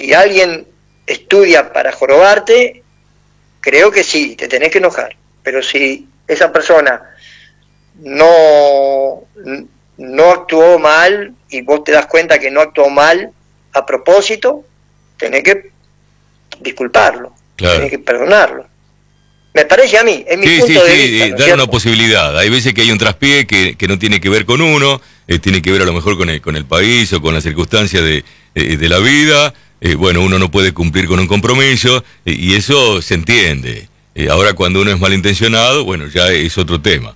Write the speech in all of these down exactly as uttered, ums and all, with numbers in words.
si alguien estudia para jorobarte, creo que sí, te tenés que enojar. Pero si esa persona no, no actuó mal y vos te das cuenta que no actuó mal a propósito, tenés que disculparlo, claro. Tenés que perdonarlo. Me parece a mí, es mi sí, punto sí, de sí, vista, ¿no es dar cierto? una posibilidad. Hay veces que hay un traspié que, que no tiene que ver con uno, eh, tiene que ver a lo mejor con el, con el país o con las circunstancias de, eh, de la vida. Eh, bueno, uno no puede cumplir con un compromiso eh, y eso se entiende. Eh, ahora cuando uno es malintencionado, bueno, ya es otro tema.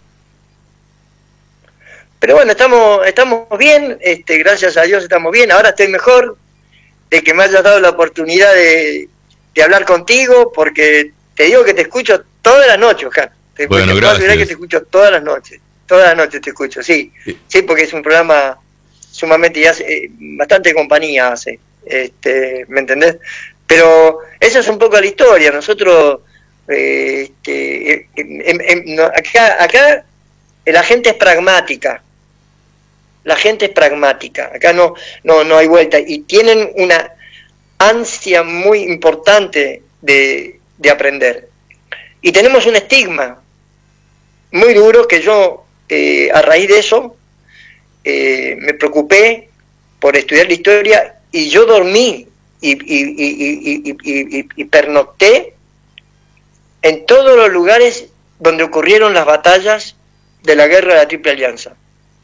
Pero bueno, estamos estamos bien, este, gracias a Dios estamos bien. Ahora estoy mejor de que me hayas dado la oportunidad de, de hablar contigo, porque te digo que te escucho todas las noches, Oscar. Te, bueno, te gracias. puedo que te escucho todas las noches, todas las noches te escucho, sí, sí, sí porque es un programa sumamente, y hace, eh, bastante compañía hace, este, ¿me entendés? Pero esa es un poco la historia. Nosotros, eh, este, en, en, en, no, acá, acá la gente es pragmática. La gente es pragmática, acá no, no, no hay vuelta, y tienen una ansia muy importante de, de aprender. Y tenemos un estigma muy duro que yo, eh, a raíz de eso, eh, me preocupé por estudiar la historia, y yo dormí y, y, y, y, y, y, y pernocté en todos los lugares donde ocurrieron las batallas de la guerra de la Triple Alianza.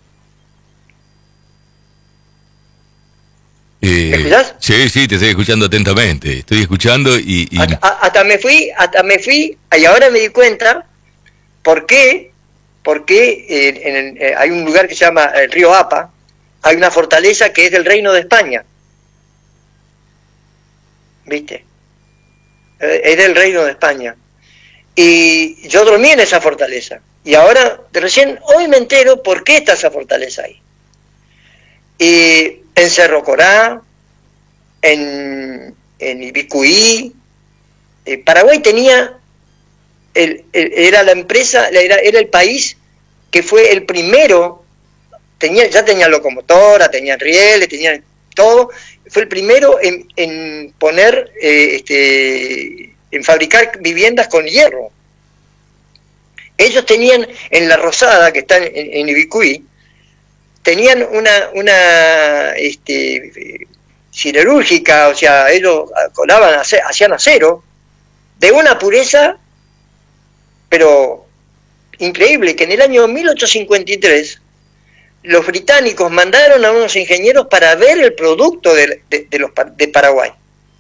Eh, ¿Me escuchás? Sí, sí, te estoy escuchando atentamente. Estoy escuchando y... y... Hasta, hasta me fui, hasta me fui, y ahora me di cuenta por qué, por qué eh, en, eh, hay un lugar que se llama el río Apa, hay una fortaleza que es del Reino de España. ¿Viste? Eh, es del Reino de España. Y yo dormí en esa fortaleza. Y ahora, de recién, hoy me entero por qué está esa fortaleza ahí. Y en Cerro Corá, en, en Ibicuí, eh, Paraguay tenía, el, el, era la empresa, era, era el país que fue el primero, tenía, ya tenía locomotora, tenían rieles, tenían todo, fue el primero en, en poner, eh, este, en fabricar viviendas con hierro. Ellos tenían en La Rosada, que está en, en Ibicuí, tenían una, una este, siderúrgica, o sea, ellos colaban, hacían acero, de una pureza, pero increíble, que en el año mil ochocientos cincuenta y tres los británicos mandaron a unos ingenieros para ver el producto de, de, de, los, de Paraguay.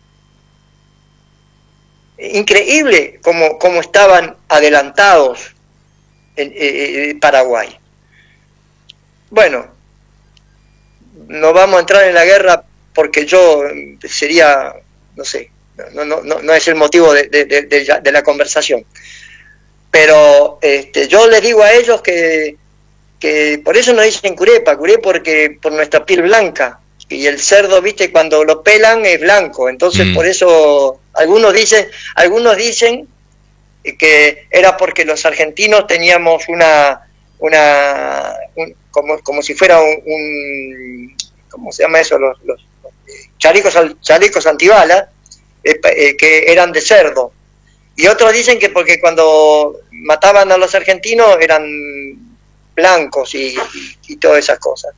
Increíble cómo, cómo estaban adelantados en, en, en Paraguay. Bueno, no vamos a entrar en la guerra porque yo sería, no sé, no, no, no, no es el motivo de, de, de, de la conversación. Pero este, yo les digo a ellos que, que por eso nos dicen curepa, curé porque por nuestra piel blanca. Y el cerdo, viste, cuando lo pelan es blanco. Entonces mm. por eso algunos dicen, algunos dicen que era porque los argentinos teníamos una, una un, como, como si fuera un, un ¿cómo se llama eso? Los, los, los chalecos, chalecos antibalas, eh, eh, que eran de cerdo. Y otros dicen que porque cuando mataban a los argentinos eran blancos y, y, y todas esas cosas.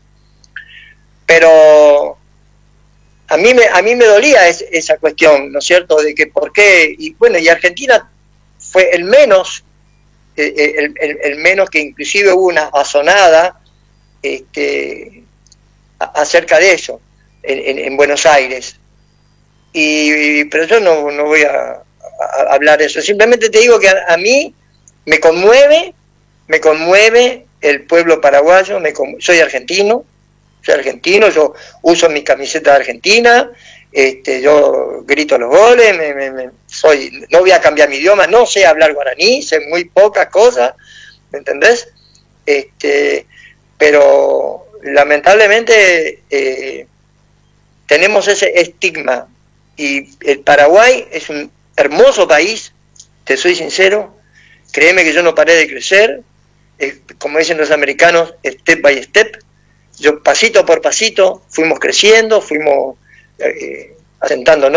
Pero a mí me, a mí me dolía es, esa cuestión, ¿no es cierto? De que por qué, y bueno, y Argentina fue el menos, el, el, el menos que inclusive hubo una azonada este, acerca de eso, en, en, en Buenos Aires. Y, pero yo no, no voy a, a hablar de eso, simplemente te digo que a, a mí me conmueve, me conmueve el pueblo paraguayo, me conmueve, soy argentino, soy argentino, yo uso mi camiseta de Argentina, este, yo grito los goles, me, me, me, soy, no voy a cambiar mi idioma, no sé hablar guaraní, sé muy pocas cosas, ¿me entendés? Este, pero lamentablemente eh, tenemos ese estigma, y el Paraguay es un hermoso país, te soy sincero, créeme que yo no paré de crecer, eh, como dicen los americanos, step by step, yo pasito por pasito fuimos creciendo, fuimos eh, asentándonos.